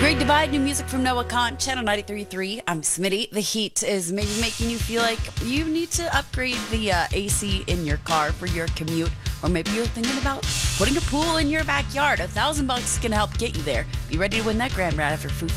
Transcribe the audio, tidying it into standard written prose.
Great Divide, new music from Noah Khan, Channel 93.3. I'm Smitty. The heat is maybe making you feel like you need to upgrade the AC in your car for your commute, or maybe you're thinking about putting a pool in your backyard. $1,000 can help get you there. Be ready to win that grand ride after Foo